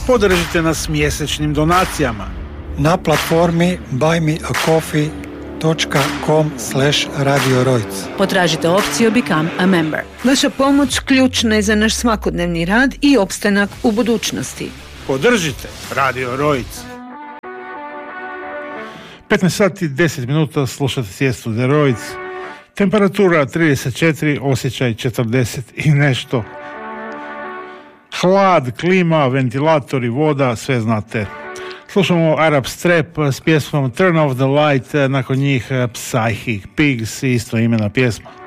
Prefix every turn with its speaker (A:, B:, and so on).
A: Podržite nas mjesečnim donacijama.
B: Na platformi buymeacoffee.com/Radio Rojc.
C: Potražite opciju Become a Member. Vaša pomoć ključna je za naš svakodnevni rad i opstanak u budućnosti.
A: Podržite Radio Rojc. 15 sati 10 minuta, slušate Sijestu The Rojc. Temperatura 34, osjećaj 40 i nešto. Hlad, klima, ventilatori, voda, sve znate. Slušamo Arab Strap s pjesmom Turn Off The Light, nakon njih Psychic Pigs, isto imena pjesma.